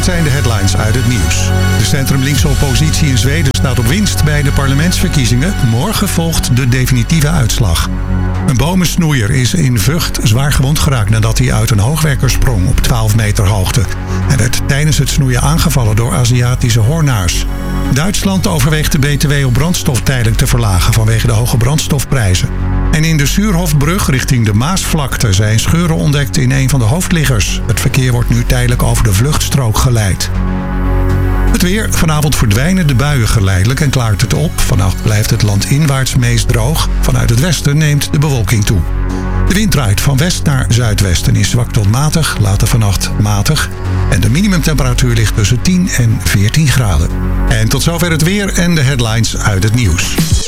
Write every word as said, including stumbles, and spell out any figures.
zijn de headlines uit het nieuws. De centrum-linkse oppositie in Zweden staat op winst bij de parlementsverkiezingen. Morgen volgt de definitieve uitslag. Een bomensnoeier is in Vught zwaar gewond geraakt nadat hij uit een hoogwerker sprong op twaalf meter hoogte. Hij werd tijdens het snoeien aangevallen door Aziatische hoornaars. Duitsland overweegt de B T W op brandstof tijdelijk te verlagen vanwege de hoge brandstofprijzen. En in de Suurhofbrug richting de Maasvlakte zijn scheuren ontdekt in een van de hoofdliggers. Het verkeer wordt nu tijdelijk over de vluchtstrook geleid. Het weer. Vanavond verdwijnen de buien geleidelijk en klaart het op. Vannacht blijft het land inwaarts meest droog. Vanuit het westen neemt de bewolking toe. De wind draait van west naar zuidwest en is zwak tot matig, later vannacht matig. En de minimumtemperatuur ligt tussen tien en veertien graden. En tot zover het weer en de headlines uit het nieuws.